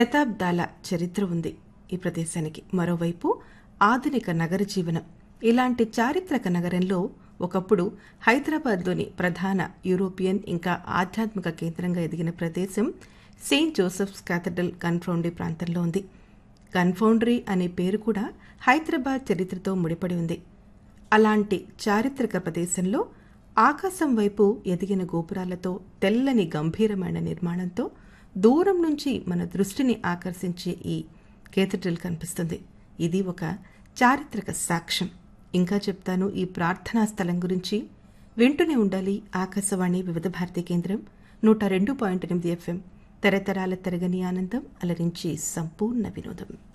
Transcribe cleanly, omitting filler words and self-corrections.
శతాబ్దాల చరిత్ర ఉంది ఈ ప్రదేశానికి. మరోవైపు ఆధునిక నగర జీవనం. ఇలాంటి చారిత్రక నగరంలో ఒకప్పుడు హైదరాబాద్లోని ప్రధాన యూరోపియన్ ఇంకా ఆధ్యాత్మిక కేంద్రంగా ఎదిగిన ప్రదేశం సెయింట్ జోసెఫ్స్ క్యాథడ్రల్ కన్ఫౌండరీ ప్రాంతంలో ఉంది. కన్ఫౌండరీ అనే పేరు కూడా హైదరాబాద్ చరిత్రతో ముడిపడి ఉంది. అలాంటి చారిత్రక ప్రదేశంలో ఆకాశం వైపు ఎదిగిన గోపురాలతో, తెల్లని గంభీరమైన నిర్మాణంతో దూరం నుంచి మన దృష్టిని ఆకర్షించే ఈ కేథడ్రల్ కనిపిస్తుంది. ఇది ఒక చారిత్రక సాక్ష్యం. ఇంకా చెప్తాను ఈ ప్రార్థనా స్థలం గురించి. వింటూనే ఉండాలి ఆకాశవాణి వివిధ భారతి కేంద్రం 102.8 FM. తరతరాల తరగని ఆనందం, అలరించి సంపూర్ణ వినోదం.